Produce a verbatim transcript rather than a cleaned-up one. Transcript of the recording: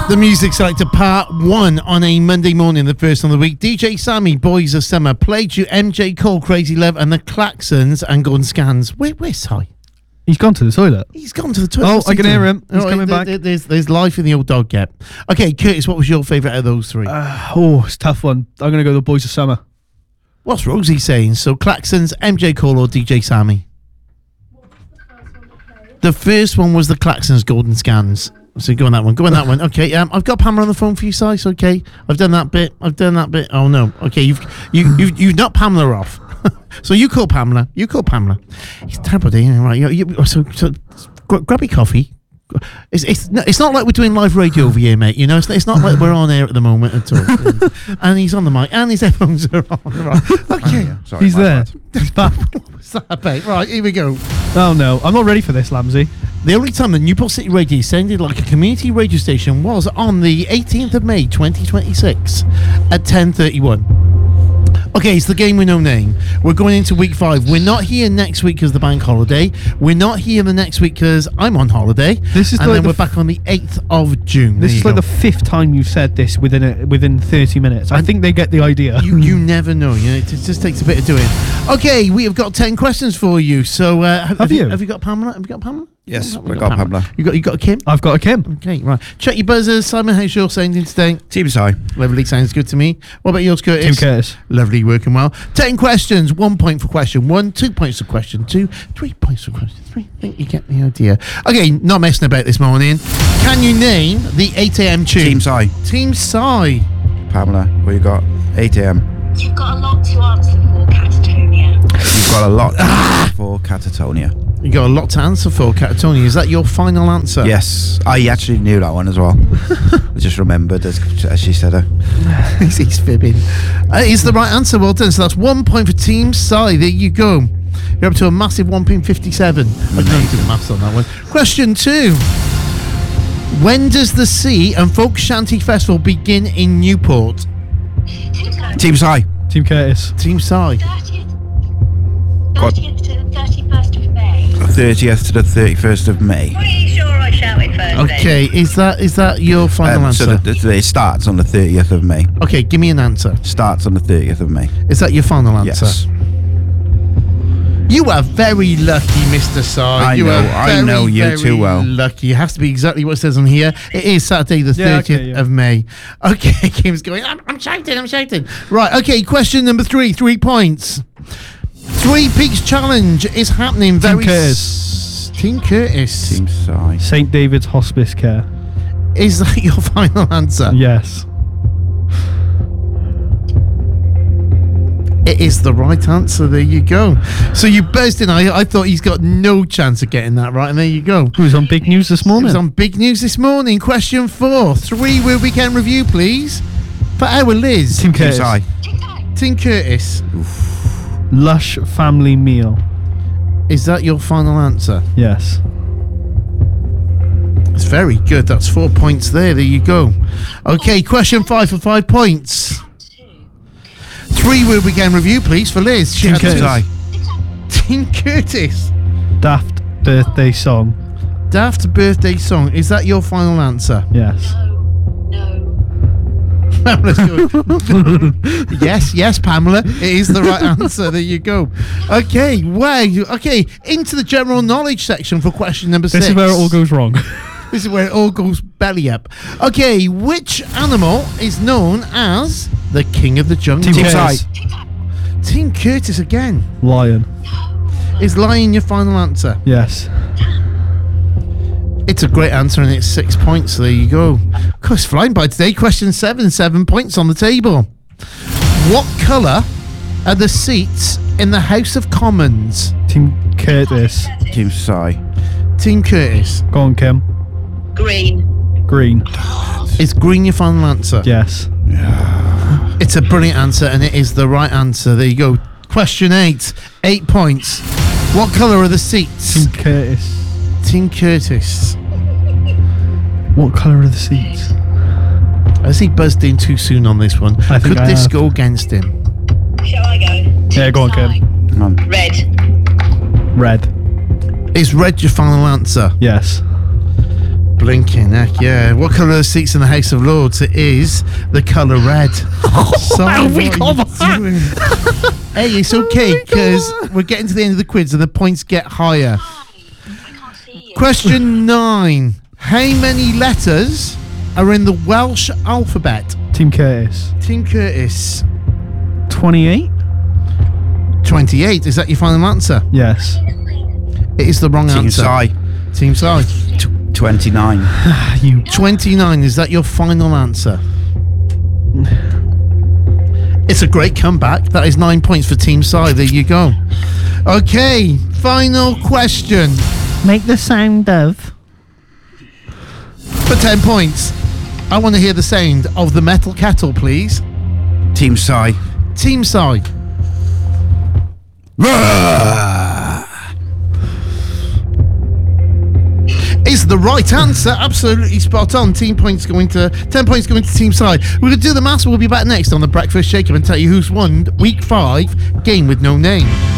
The Music Selector Part one on a Monday morning, the first on the week. D J Sammy, Boys of Summer, played you M J Cole, Crazy Love, and the Klaxons, and Gordon Scans. Where, where's Ty? He's gone to the toilet. He's gone to the toilet. Oh, What's I he can doing? hear him. He's Oh, coming there, back. there- There's, there's life in the old dog yet. Okay, Curtis, what was your favourite of those three? Uh, oh, it's a tough one. I'm going to go the Boys of Summer. What's Rosie saying? So, Klaxons, M J Cole, or D J Sammy? The first one was the Klaxons, Golden Scans. So go on that one. Go on that one. Okay. Um, I've got Pamela on the phone for you, Size. Okay. I've done that bit. I've done that bit. Oh no. Okay. You've you you've you've knocked Pamela off. So you call Pamela. You call Pamela. It's terrible day, right? You, you, so so gra- grab your coffee. It's it's no, it's not like we're doing live radio over here, mate. You know, it's, it's not like we're on air at the moment at all. And he's on the mic, and his headphones are on. Right. Okay. Oh, yeah. Sorry, He's my there. bad. He's back. What's that, mate? Right. Here we go. Oh no, I'm not ready for this, Lamsey. The only time the Newport City Radio sounded like a community radio station was on the eighteenth of May twenty twenty-six at ten thirty-one. Okay, it's the game with no name. We're going into week five. We're not here next week because the bank holiday. We're not here the next week because I'm on holiday. This is and like then the we're f- back on the eighth of June. This There is you like go. the fifth time you've said this within a, within thirty minutes. I And think they get the idea. You, you never know. You know, it just takes a bit of doing. Okay, we have got ten questions for you. So, uh, have, Have you? Have you got Pamela? Have you got Pamela? Yes, Have we got Pamela. You got you got a Kim? I've got a Kim. Okay, right. Check your buzzers. Simon, how's your sounding today? Team Sai. Lovely, sounds good to me. What about yours, Curtis? Tim Curtis. Lovely, working well. Ten questions, one point for question one, two points for question two, three points for question three. I think you get the idea. Okay, not messing about this morning. Can you name the eight a.m. tune? Team Sai. Team Psy. Pamela, what you got? eight a.m. You've got a lot to answer for, Catatonia. You've got a lot for Catatonia. You got a lot to answer for, Catatonia. Is that your final answer? Yes, I actually knew that one as well. I just remembered as, as she said it. he's, he's fibbing. Uh, it's the right answer. Well done. So that's one point for Team Psy. There you go. You're up to a massive one point five seven. I can only do the maths on that one. Question two. When does the Sea and Folk Shanty Festival begin in Newport? Team Sai. Team Curtis. Team Psy. thirtieth, thirtieth to the thirty-first of May. thirtieth to the thirty-first of May. Pretty sure I shouted first. Okay, is that is that your final Um, so answer? the, the, it starts on the thirtieth of May. Okay, give me an answer. Starts on the thirtieth of May. Is that your final answer? Yes. You are very lucky, Mister Sai. I you know, are I very, know you very too well. Lucky. It has to be exactly what it says on here. It is Saturday, the Yeah, thirtieth okay, yeah. of May. Okay, Kim's going. I'm, I'm shouting. I'm shouting. Right. Okay. Question number three. Three points. Three Peaks Challenge is happening very. Curtis. S- Team Curtis. Team Sai. Saint David's Hospice Care. Is that your final answer? Yes. It is the right answer. There you go. So you buzzed in. I, I thought he's got no chance of getting that right, and there you go. Who was on big news this It morning? was on big news this morning. Question four. Three word weekend review, please. For our Liz. Team Team Curtis. Sai. Team Curtis. Lush family meal. Is that your final answer? Yes. It's very good. That's four points there. There you go. Okay, question five for five points. Three word weekend review, please, for Liz. She Team had Curtis. two. Sai. Team Curtis. Daft birthday song. Daft birthday song. Is that your final answer? Yes. No. Pamela's going, yes, yes, Pamela. It is the right answer. There you go. Okay, wow. Okay, into the general knowledge section for question number six. This is where it all goes wrong. This is where it all goes belly up. Okay, which animal is known as the king of the jungle? Team Team Sai. Curtis. Team Curtis again. Lion. Is lion your final answer? Yes. It's a great answer and it's six points. There you go. Of course, flying by today. Question seven, seven points on the table. What colour are the seats in the House of Commons? Team Curtis. Team Sai. Team Curtis. Go on, Kim. Green. Green. Is green your final answer? Yes. It's a brilliant answer and it is the right answer. There you go. Question eight. Eight points. What colour are the seats? Team Curtis. Team Curtis. What colour are the seats? Has he buzzed in too soon on this one? I think Could I this have. go against him? Shall I go? Yeah, go on, Kim. Come on. Red. Red. Is red your final answer? Yes. Blinking heck, yeah. What colour are the seats in the House of Lords? It is the colour red. So How we what got are you that? doing? Hey, it's okay because we're getting to the end of the quiz and the points get higher. I can't see you. Question nine. How many letters are in the Welsh alphabet? Team Curtis. Team Curtis. twenty-eight? twenty-eight. Is that your final answer? Yes. It is the wrong Team answer. Sai. Team Sai. T- twenty-nine. You. twenty-nine. Is that your final answer? It's a great comeback. That is nine points for Team Sai. There you go. Okay, final question Make the sound of. for ten points. I want to hear the sound of the metal kettle, please. Team Sai. Team Sai. Is the right answer. Absolutely spot on. Team points going to ten points going to Team Side. We're going to do the maths. We'll be back next on the Breakfast Shake-Up and tell you who's won week five game with no name.